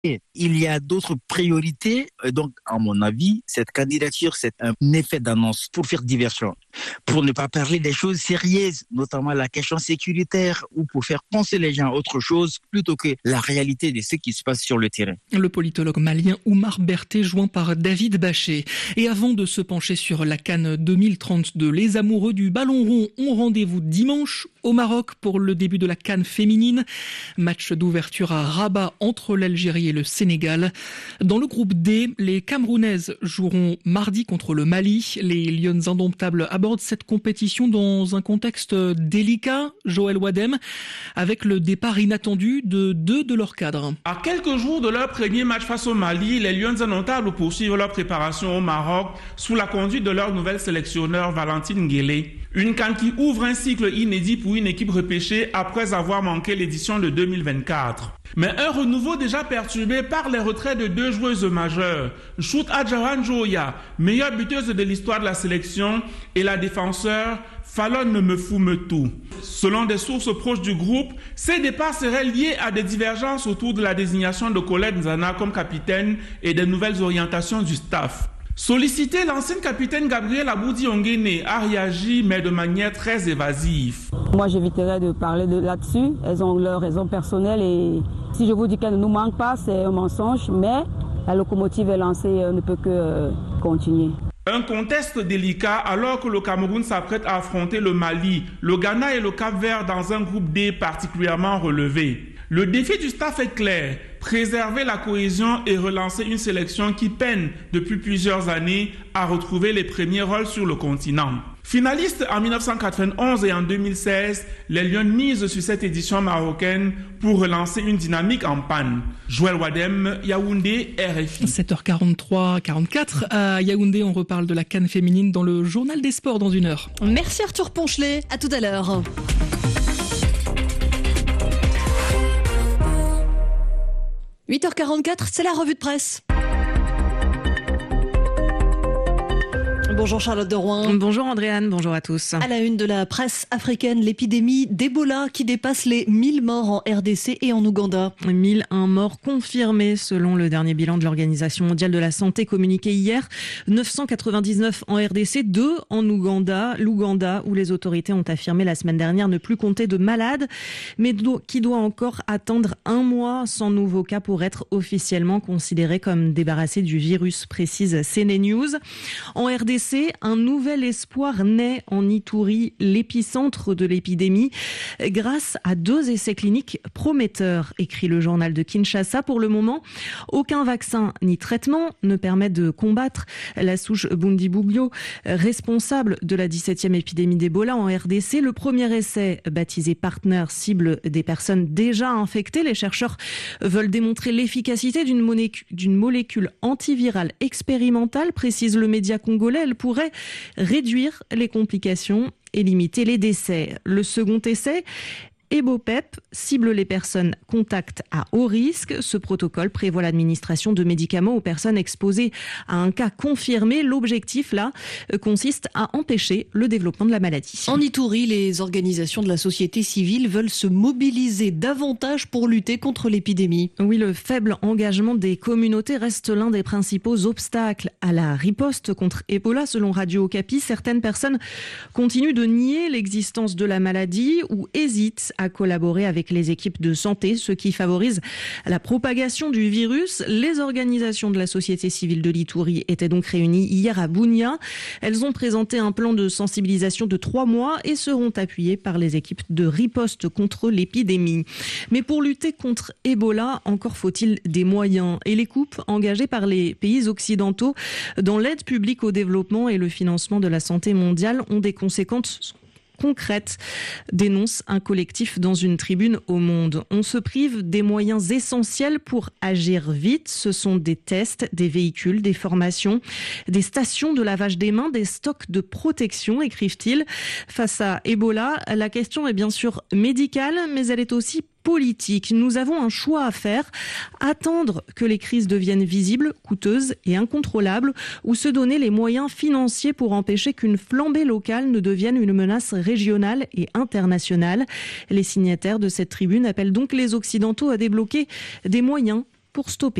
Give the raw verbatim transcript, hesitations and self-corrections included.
Il y a d'autres priorités. Donc, à mon avis, cette candidature, c'est un effet d'annonce pour faire diversion, pour ne pas parler des choses sérieuses, notamment la question sécuritaire, ou pour faire penser les gens à autre chose plutôt que la réalité de ce qui se passe sur le terrain. Le politologue malien Oumar Berté, joint par David Bachet. Et avant de se pencher sur la CAN deux mille trente-deux, les amoureux du ballon rond ont rendez-vous dimanche au Maroc pour le début de la CAN féminine. Match d'ouverture à Rabat entre l'Algérie et le Sénégal. Dans le groupe D, les Camerounaises joueront mardi contre le Mali. Les Lionnes indomptables abordent cette compétition dans un contexte délicat, Joël Wadem, avec le départ inattendu de deux de leurs cadres. À quelques jours de leur premier match face au Mali, les Lionnes indomptables poursuivent leur préparation au Maroc sous la conduite de leur nouvelle sélectionneur Valentine Guélé. Une CAN qui ouvre un cycle inédit pour une équipe repêchée après avoir manqué l'édition de deux mille vingt-quatre. Mais un renouveau déjà perturbé par les retraits de deux joueuses majeures, Chout Adjaran Joya, meilleure buteuse de l'histoire de la sélection, et la défenseur Fallon Mefumetu. Selon des sources proches du groupe, ces départs seraient liés à des divergences autour de la désignation de Colette Nzana comme capitaine et des nouvelles orientations du staff. Sollicité, l'ancienne capitaine Gabrielle Aboudi-Onguéné a réagi, mais de manière très évasive. Moi, j'éviterais de parler de là-dessus. Elles ont leurs raisons personnelles et si je vous dis qu'elles ne nous manquent pas, c'est un mensonge, mais la locomotive est lancée, on ne peut que euh, continuer. Un contexte délicat alors que le Cameroun s'apprête à affronter le Mali, le Ghana et le Cap-Vert dans un groupe D particulièrement relevé. Le défi du staff est clair, préserver la cohésion et relancer une sélection qui peine depuis plusieurs années à retrouver les premiers rôles sur le continent. Finalistes en dix-neuf cent quatre-vingt-onze et en deux mille seize, les Lions misent sur cette édition marocaine pour relancer une dynamique en panne. Joël Wadem, Yaoundé, R F I. sept heures quarante-trois quarante-quatre à Yaoundé, on reparle de la CAN féminine dans le journal des sports dans une heure. Merci Arthur Ponchelet, à tout à l'heure. huit heures quarante-quatre, c'est la revue de presse. Bonjour Charlotte de Rouen. Bonjour Andréane, bonjour à tous. À la une de la presse africaine, l'épidémie d'Ebola qui dépasse les mille morts en R D C et en Ouganda. mille un morts confirmés selon le dernier bilan de l'Organisation mondiale de la santé communiqué hier. neuf cent quatre-vingt-dix-neuf en R D C, deux en Ouganda. L'Ouganda où les autorités ont affirmé la semaine dernière ne plus compter de malades, mais qui doit encore attendre un mois sans nouveau cas pour être officiellement considéré comme débarrassé du virus, précise C N E News. En R D C, un nouvel espoir naît en Ituri, l'épicentre de l'épidémie, grâce à deux essais cliniques prometteurs, écrit le journal de Kinshasa. Pour le moment, aucun vaccin ni traitement ne permet de combattre la souche Bundibugyo, responsable de la dix-septième épidémie d'Ebola en R D C. Le premier essai, baptisé Partner, cible des personnes déjà infectées. Les chercheurs veulent démontrer l'efficacité d'une molécule, d'une molécule antivirale expérimentale, précise le média congolais. Elle pourrait réduire les complications et limiter les décès. Le second essai, EboPep, cible les personnes contacts à haut risque. Ce protocole prévoit l'administration de médicaments aux personnes exposées à un cas confirmé. L'objectif, là, consiste à empêcher le développement de la maladie. En Ituri, les organisations de la société civile veulent se mobiliser davantage pour lutter contre l'épidémie. Oui, le faible engagement des communautés reste l'un des principaux obstacles à la riposte contre Ebola. Selon Radio Okapi, certaines personnes continuent de nier l'existence de la maladie ou hésitent à collaborer avec les équipes de santé, ce qui favorise la propagation du virus. Les organisations de la société civile de l'Ituri étaient donc réunies hier à Bunia. Elles ont présenté un plan de sensibilisation de trois mois et seront appuyées par les équipes de riposte contre l'épidémie. Mais pour lutter contre Ebola, encore faut-il des moyens. Et les coupes engagées par les pays occidentaux dans l'aide publique au développement et le financement de la santé mondiale ont des conséquences concrète, dénonce un collectif dans une tribune au Monde. On se prive des moyens essentiels pour agir vite. Ce sont des tests, des véhicules, des formations, des stations de lavage des mains, des stocks de protection, écrivent-ils. Face à Ebola, la question est bien sûr médicale, mais elle est aussi politique. Nous avons un choix à faire, attendre que les crises deviennent visibles, coûteuses et incontrôlables, ou se donner les moyens financiers pour empêcher qu'une flambée locale ne devienne une menace régionale et internationale. Les signataires de cette tribune appellent donc les Occidentaux à débloquer des moyens pour stopper